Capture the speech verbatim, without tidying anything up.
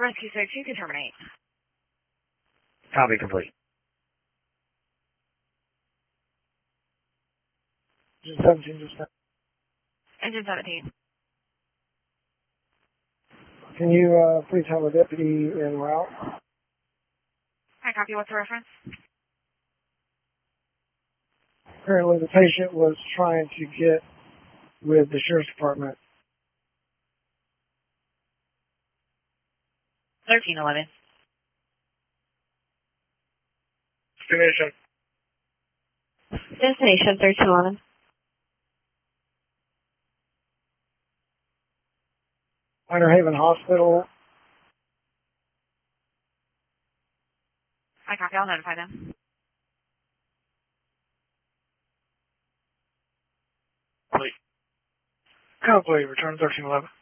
Rescue six, you can terminate. Copy complete. Engine seventeen, just now. Engine seventeen. Can you uh, please have a deputy en route? I copy. What's the reference? Apparently the patient was trying to get with the sheriff's department. thirteen eleven. Destination. Destination thirteen eleven. Minor Haven Hospital. I copy. I'll notify them. Complete. Complete. Return thirteen eleven.